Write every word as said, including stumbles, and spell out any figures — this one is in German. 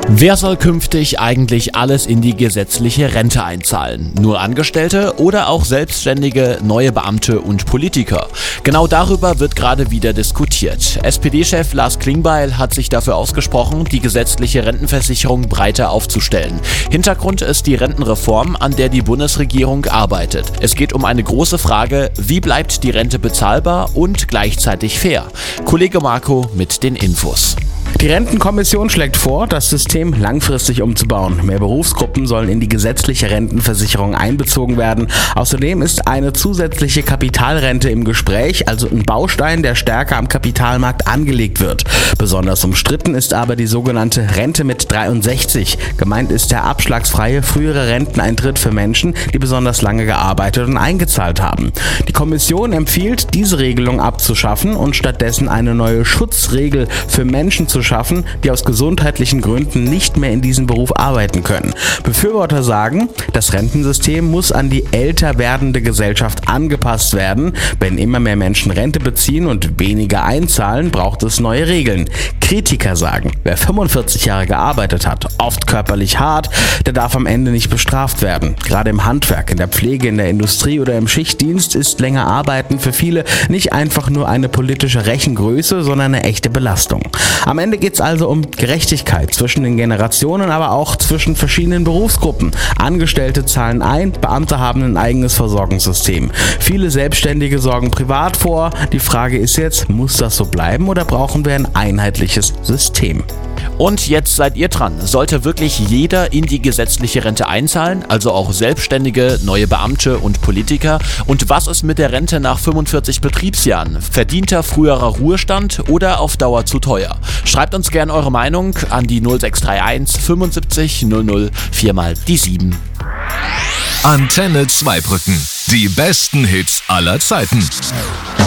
Wer soll künftig eigentlich alles in die gesetzliche Rente einzahlen? Nur Angestellte oder auch Selbstständige, neue Beamte und Politiker? Genau darüber wird gerade wieder diskutiert. S P D-Chef Lars Klingbeil hat sich dafür ausgesprochen, die gesetzliche Rentenversicherung breiter aufzustellen. Hintergrund ist die Rentenreform, an der die Bundesregierung arbeitet. Es geht um eine große Frage: Wie bleibt die Rente bezahlbar und gleichzeitig fair? Kollege Marco mit den Infos. Die Rentenkommission schlägt vor, das System langfristig umzubauen. Mehr Berufsgruppen sollen in die gesetzliche Rentenversicherung einbezogen werden. Außerdem ist eine zusätzliche Kapitalrente im Gespräch, also ein Baustein, der stärker am Kapitalmarkt angelegt wird. Besonders umstritten ist aber die sogenannte Rente mit dreiundsechzig. Gemeint ist der abschlagsfreie frühere Renteneintritt für Menschen, die besonders lange gearbeitet und eingezahlt haben. Die Kommission empfiehlt, diese Regelung abzuschaffen und stattdessen eine neue Schutzregel für Menschen zu schaffen, die aus gesundheitlichen Gründen nicht mehr in diesem Beruf arbeiten können. Befürworter sagen, das Rentensystem muss an die älter werdende Gesellschaft angepasst werden. Wenn immer mehr Menschen Rente beziehen und weniger einzahlen, braucht es neue Regeln. Kritiker sagen, wer fünfundvierzig Jahre gearbeitet hat, oft körperlich hart, der darf am Ende nicht bestraft werden. Gerade im Handwerk, in der Pflege, in der Industrie oder im Schichtdienst ist länger Arbeiten für viele nicht einfach nur eine politische Rechengröße, sondern eine echte Belastung. Am Ende geht es also um Gerechtigkeit zwischen den Generationen, aber auch zwischen verschiedenen Berufsgruppen. Angestellte zahlen ein, Beamte haben ein eigenes Versorgungssystem. Viele Selbstständige sorgen privat vor. Die Frage ist jetzt, muss das so bleiben oder brauchen wir ein einheitliches System? Und jetzt seid ihr dran. Sollte wirklich jeder in die gesetzliche Rente einzahlen, also auch Selbstständige, neue Beamte und Politiker? Und was ist mit der Rente nach fünfundvierzig Betriebsjahren? Verdienter früherer Ruhestand oder auf Dauer zu teuer? Schreibt uns gerne eure Meinung an die null sechs drei eins fünfundsiebzig null null vier mal die sieben. Antenne Zweibrücken. Die besten Hits aller Zeiten.